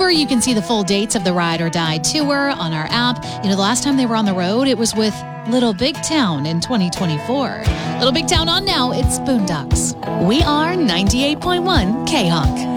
Or you can see the full dates of the Ride or Die tour on our app. The last time they were on the road, it was with Little Big Town in 2024. Little Big Town on now, it's Boondocks. We are 98.1 K-Hawk.